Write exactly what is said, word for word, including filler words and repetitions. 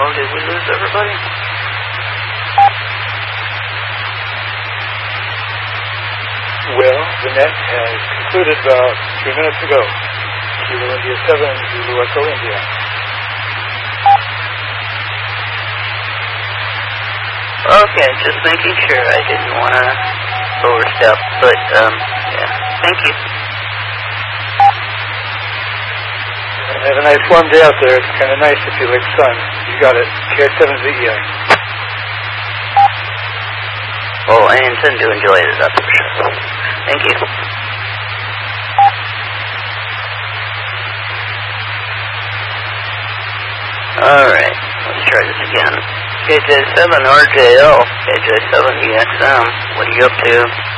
did we lose everybody? Well, the net has concluded about three minutes ago. Kilo India seven, Zulu Echo India. Okay, just making sure. I didn't want to overstep, but, um, yeah. Thank you. Have a nice warm day out there. It's kind of nice if you like sun. You got it. K seven Z E I. Oh, I intend to enjoy it, that's for sure. Thank you. Alright, let's try this again. K J seven R J L, K J seven E X M, what are you up to?